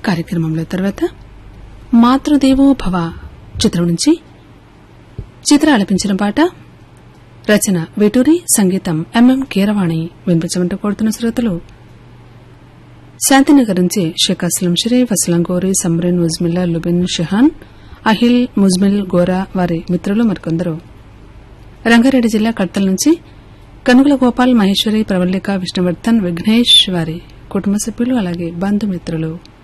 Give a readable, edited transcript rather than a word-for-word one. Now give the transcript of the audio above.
కార్యక్రమంలో తర్వాత మాతృదేవో భవ చిత్రం నుంచి చిత్ర ఆలపించిన పాట రచన వేటూరి, సంగీతం ఎంఎం కీరవాణి. వినిపించమంటూ కోరుతున్న శ్రోతలు శాంతినగర్ నుంచి షేక్ అస్లం షరీఫ్, అస్లం గోరి, సమ్రీన్, ముజ్మిల్లా, లుబిన్, షహాన్, అహిల్, ముజ్మిల్, గోరా, వారి మిత్రులు మరికొందరు. రంగారెడ్డి జిల్లా కడ్తల్ నుంచి కనుగుల గోపాల్, మహేశ్వరి, ప్రవల్లిక, విష్ణువర్ధన్, విఘ్నేష్, వారి కుటుంబ సభ్యులు అలాగే బంధుమిత్రులు.